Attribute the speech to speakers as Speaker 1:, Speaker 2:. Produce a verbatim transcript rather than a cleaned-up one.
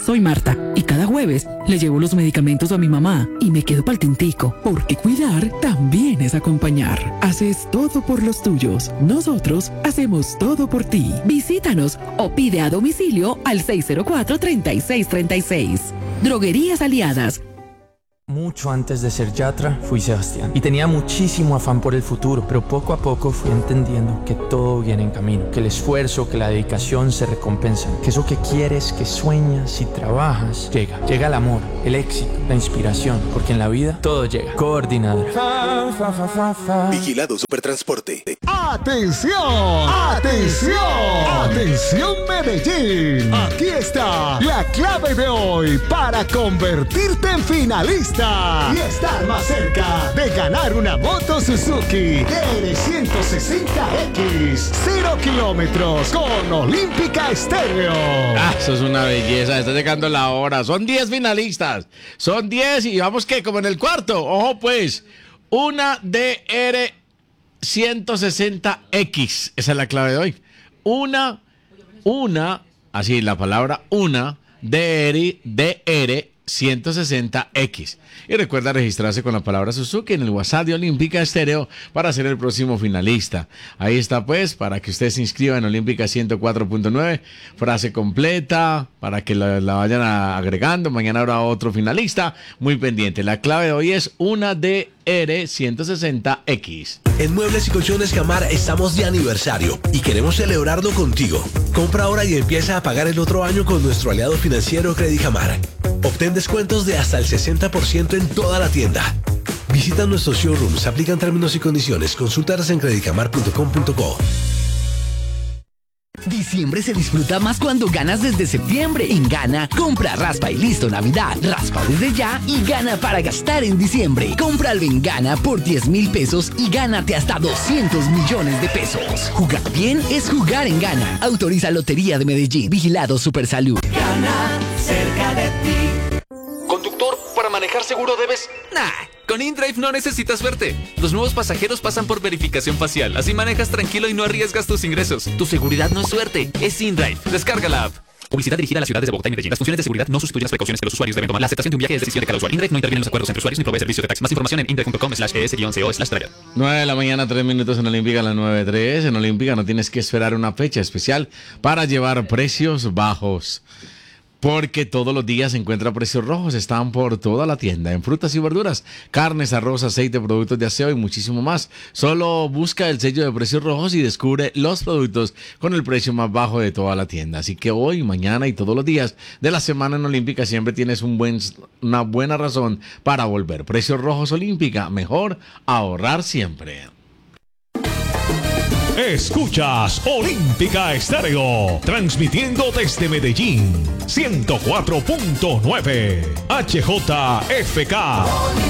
Speaker 1: Soy Marta y cada jueves le llevo los medicamentos a mi mamá y me quedo pa'l tintico, porque cuidar también es acompañar. Haces todo por los tuyos. Nosotros hacemos todo por ti. Visítanos o pide a domicilio al seis cero cuatro, treinta y seis treinta y seis. Droguerías Aliadas.
Speaker 2: Mucho antes de ser Yatra, fui Sebastián. Y tenía muchísimo afán por el futuro, pero poco a poco fui entendiendo que todo viene en camino, que el esfuerzo, que la dedicación se recompensan, que eso que quieres, que sueñas y trabajas, llega. Llega el amor, el éxito, la inspiración, porque en la vida todo llega. Coordinadora. Fa, fa, fa, fa, fa.
Speaker 3: Vigilado Supertransporte.
Speaker 4: ¡Atención! ¡Atención! ¡Atención, Medellín! Aquí está la clave de hoy para convertirte en finalista y estar más cerca de ganar una moto Suzuki D R ciento sesenta X, cero kilómetros con Olímpica Estéreo.
Speaker 5: Ah, eso es una belleza, está llegando la hora. Son diez finalistas, son diez y vamos que como en el cuarto. Ojo pues, una D R ciento sesenta X, esa es la clave de hoy. Una, una, así la palabra una, D R, D R ciento sesenta X. Y recuerda registrarse con la palabra Suzuki en el WhatsApp de Olímpica Estéreo para ser el próximo finalista. Ahí está pues, para que usted se inscriba en Olímpica ciento cuatro punto nueve, frase completa, para que la, la vayan a, agregando. Mañana habrá otro finalista, muy pendiente. La clave de hoy es una D R ciento sesenta X.
Speaker 3: En Muebles y Colchones Jamar estamos de aniversario y queremos celebrarlo contigo. Compra ahora y empieza a pagar el otro año con nuestro aliado financiero Credit Jamar. Obtén descuentos de hasta el sesenta por ciento en toda la tienda. Visita nuestros showrooms, aplican términos y condiciones. Consúltalas en credit jamar punto com punto co.
Speaker 6: Diciembre se disfruta más cuando ganas desde septiembre. En Gana, compra, raspa y listo Navidad. Raspa desde ya y gana para gastar en diciembre. Cómpralo en Gana por diez mil pesos y gánate hasta doscientos millones de pesos. Jugar bien es jugar en Gana. Autoriza Lotería de Medellín. Vigilado Supersalud.
Speaker 7: Gana, cerca de ti.
Speaker 8: Conductor, para manejar seguro debes... Nah, con InDrive no necesitas suerte. Los nuevos pasajeros pasan por verificación facial, así manejas tranquilo y no arriesgas tus ingresos. Tu seguridad no es suerte, es InDrive. Descarga la app. Publicidad dirigida a las ciudades de Bogotá y Medellín. Las funciones de seguridad no sustituyen las precauciones que los usuarios deben tomar. La aceptación de un viaje es decisión de cada usuario. InDrive no interviene en los acuerdos entre usuarios ni provee servicio de taxi. Más información en indrive punto com slash es guion co slash travel.
Speaker 5: nueve de la mañana, tres minutos en Olímpica, a las nueve tres. En Olímpica no tienes que esperar una fecha especial para llevar precios bajos. Porque todos los días se encuentra precios rojos, están por toda la tienda, en frutas y verduras, carnes, arroz, aceite, productos de aseo y muchísimo más. Solo busca el sello de precios rojos y descubre los productos con el precio más bajo de toda la tienda. Así que hoy, mañana y todos los días de la semana en Olímpica siempre tienes un buen, una buena razón para volver. Precios rojos Olímpica, mejor ahorrar siempre.
Speaker 4: Escuchas Olímpica Estéreo, transmitiendo desde Medellín, ciento cuatro punto nueve H J F K.